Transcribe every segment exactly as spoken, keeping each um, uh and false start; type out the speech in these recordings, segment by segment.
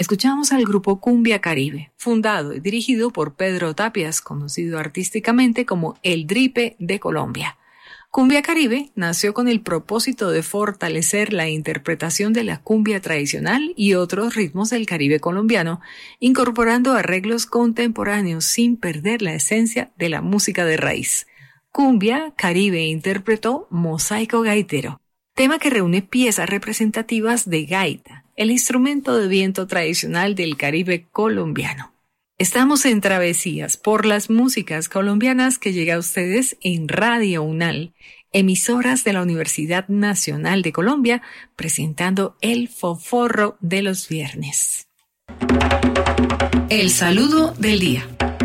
Escuchamos al grupo Cumbia Caribe, fundado y dirigido por Pedro Tapias, conocido artísticamente como El Dripe de Colombia. Cumbia Caribe nació con el propósito de fortalecer la interpretación de la cumbia tradicional y otros ritmos del Caribe colombiano, incorporando arreglos contemporáneos sin perder la esencia de la música de raíz. Cumbia Caribe interpretó Mosaico Gaitero, tema que reúne piezas representativas de gaita, el instrumento de viento tradicional del Caribe colombiano. Estamos en Travesías por las músicas colombianas que llega a ustedes en Radio UNAL, emisoras de la Universidad Nacional de Colombia, presentando el Foforro de los viernes. El saludo del día.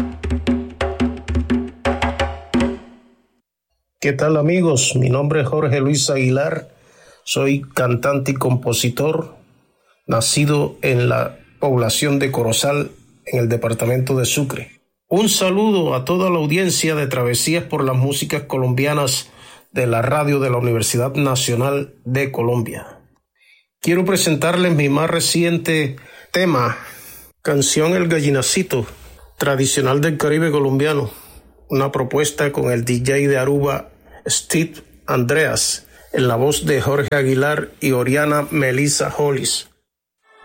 ¿Qué tal, amigos? Mi nombre es Jorge Luis Aguilar, soy cantante y compositor, nacido en la población de Corozal, en el departamento de Sucre. Un saludo a toda la audiencia de Travesías por las músicas colombianas de la radio de la Universidad Nacional de Colombia. Quiero presentarles mi más reciente tema, canción El Gallinacito, tradicional del Caribe colombiano, una propuesta con el D J de Aruba, Steve Andreas, en la voz de Jorge Aguilar y Oriana Melissa Hollis.